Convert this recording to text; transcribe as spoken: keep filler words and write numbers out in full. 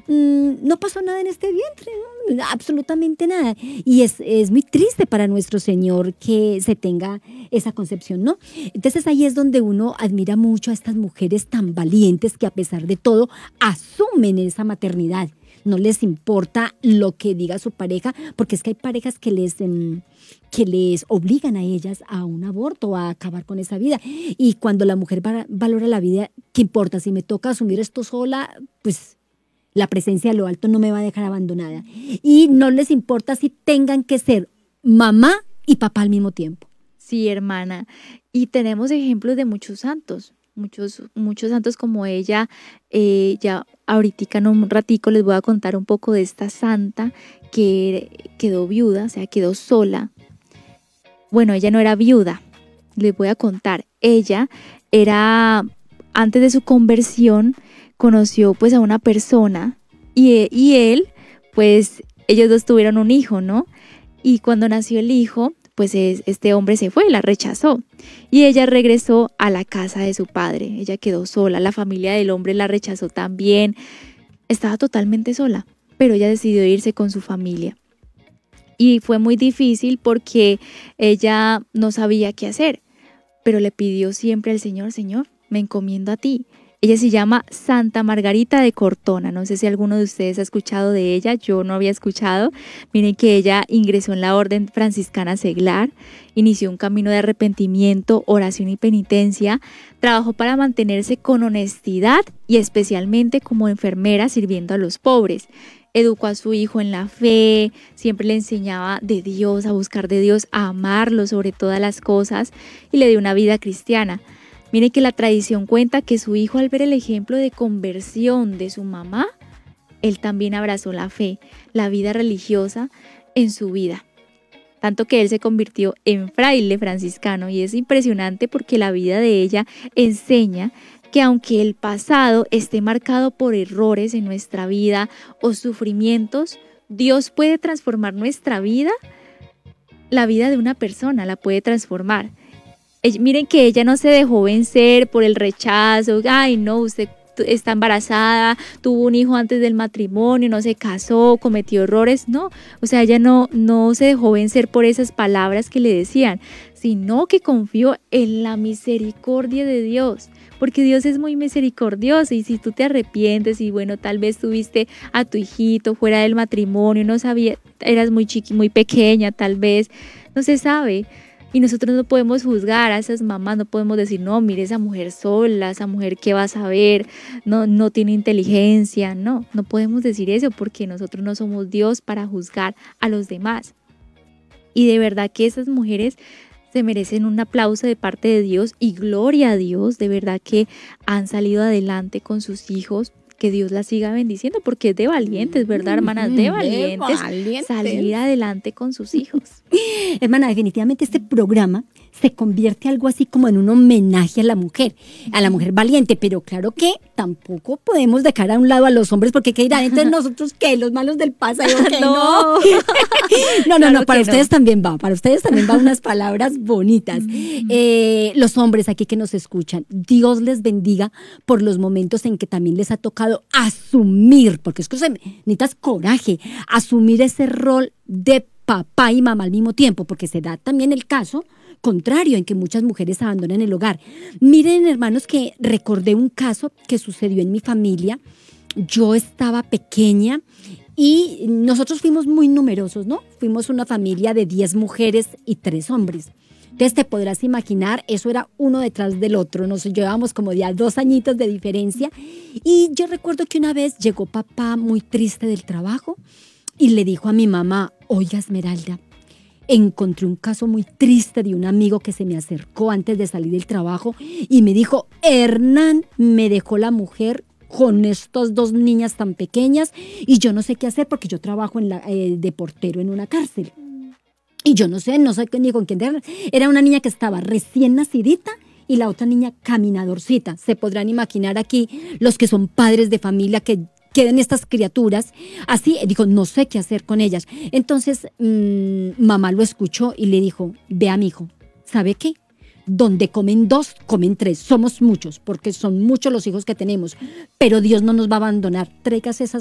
mmm, no pasó nada en este vientre, ¿no? Absolutamente nada. Y es, es muy triste para nuestro Señor que se tenga esa concepción, ¿no? Entonces ahí es donde uno admira mucho a estas mujeres tan valientes que a pesar de todo asumen esa maternidad. No les importa lo que diga su pareja, porque es que hay parejas que les, eh, que les obligan a ellas a un aborto, a acabar con esa vida. Y cuando la mujer va, valora la vida, ¿qué importa? Si me toca asumir esto sola, pues la presencia de lo alto no me va a dejar abandonada. Y no les importa si tengan que ser mamá y papá al mismo tiempo. Sí, hermana. Y tenemos ejemplos de muchos santos. Muchos, muchos santos como ella. Eh, ya ahorita en un ratico les voy a contar un poco de esta santa que quedó viuda, o sea, quedó sola. Bueno, ella no era viuda, les voy a contar. Ella era, antes de su conversión, conoció pues a una persona y, y él, pues ellos dos tuvieron un hijo, ¿no? Y cuando nació el hijo, pues este hombre se fue, la rechazó y ella regresó a la casa de su padre. Ella quedó sola, la familia del hombre la rechazó también, estaba totalmente sola, pero ella decidió irse con su familia. Y fue muy difícil porque ella no sabía qué hacer, pero le pidió siempre al Señor, Señor, me encomiendo a ti. Ella se llama Santa Margarita de Cortona. No sé si alguno de ustedes ha escuchado de ella. Yo no había escuchado. Miren que ella ingresó en la orden franciscana seglar, inició un camino de arrepentimiento, oración y penitencia, trabajó para mantenerse con honestidad y especialmente como enfermera sirviendo a los pobres. Educó a su hijo en la fe, siempre le enseñaba de Dios, a buscar de Dios, a amarlo sobre todas las cosas y le dio una vida cristiana. Miren que la tradición cuenta que su hijo, al ver el ejemplo de conversión de su mamá, él también abrazó la fe, la vida religiosa en su vida. Tanto que él se convirtió en fraile franciscano y es impresionante porque la vida de ella enseña que aunque el pasado esté marcado por errores en nuestra vida o sufrimientos, Dios puede transformar nuestra vida, la vida de una persona la puede transformar. Miren que ella no se dejó vencer por el rechazo. Ay, no, usted está embarazada, tuvo un hijo antes del matrimonio, no se casó, cometió errores. No, o sea, ella no, no se dejó vencer por esas palabras que le decían, sino que confió en la misericordia de Dios. Porque Dios es muy misericordioso y si tú te arrepientes y bueno, tal vez tuviste a tu hijito fuera del matrimonio, no sabía, eras muy chiqui, muy pequeña tal vez, no se sabe. Y nosotros no podemos juzgar a esas mamás, no podemos decir, no, mire esa mujer sola, esa mujer que va a saber, no, no tiene inteligencia, no, no podemos decir eso porque nosotros no somos Dios para juzgar a los demás. Y de verdad que esas mujeres se merecen un aplauso de parte de Dios y gloria a Dios, de verdad que han salido adelante con sus hijos. Que Dios las siga bendiciendo porque es de valientes, ¿verdad, hermanas? De valientes, de valientes salir adelante con sus hijos. Hermana, definitivamente este programa se convierte algo así como en un homenaje a la mujer, a la mujer valiente, pero claro que tampoco podemos dejar a un lado a los hombres porque ¿qué dirán? Entonces nosotros, ¿qué? Los malos del pasado, ¿qué? No, no, no, claro no para ustedes no. También va, para ustedes también va unas palabras bonitas. Mm. Eh, los hombres aquí que nos escuchan, Dios les bendiga por los momentos en que también les ha tocado asumir, porque es que necesitas coraje, asumir ese rol de papá y mamá al mismo tiempo, porque se da también el caso contrario en que muchas mujeres abandonan el hogar. Miren, hermanos, que recordé un caso que sucedió en mi familia. Yo estaba pequeña y nosotros fuimos muy numerosos, ¿no? Fuimos una familia de diez mujeres y tres hombres. Entonces te podrás imaginar, eso era uno detrás del otro, nos llevábamos como ya dos añitos de diferencia y yo recuerdo que una vez llegó papá muy triste del trabajo y le dijo a mi mamá, oiga Esmeralda, encontré un caso muy triste de un amigo que se me acercó antes de salir del trabajo y me dijo, Hernán me dejó la mujer con estas dos niñas tan pequeñas y yo no sé qué hacer porque yo trabajo en la, eh, de portero en una cárcel. Y yo no sé, no sé ni con quién era. Era una niña que estaba recién nacidita y la otra niña caminadorcita. Se podrán imaginar aquí los que son padres de familia que queden estas criaturas. Así, dijo, no sé qué hacer con ellas. Entonces, mmm, mamá lo escuchó y le dijo, vea, mijo, ¿sabe qué? Donde comen dos, comen tres. Somos muchos, porque son muchos los hijos que tenemos. Pero Dios no nos va a abandonar. Tráigase esas